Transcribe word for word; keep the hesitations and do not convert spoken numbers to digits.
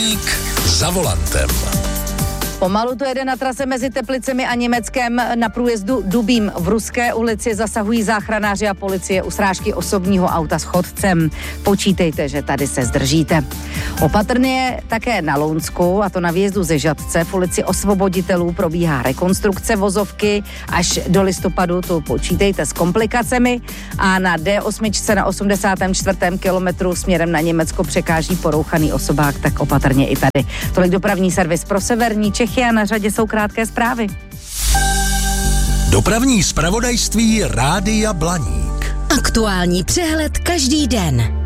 Blaník za volantem. Pomalu to jede na trase mezi Teplicemi a Německem. Na průjezdu Dubím v Ruské ulici zasahují záchranáři a policie u srážky osobního auta s chodcem. Počítejte, že tady se zdržíte. Opatrně také na Lounsku, a to na výjezdu ze Žatce. V ulici Osvoboditelů probíhá rekonstrukce vozovky. Až do listopadu tu počítejte s komplikacemi. A na D osm na osmdesátém čtvrtém kilometru směrem na Německo překáží porouchaný osobák, tak opatrně i tady. Tolik dopravní servis pro severní Čechy a na řadě jsou krátké zprávy. Dopravní zpravodajství Rádia Blaník. Aktuální přehled každý den.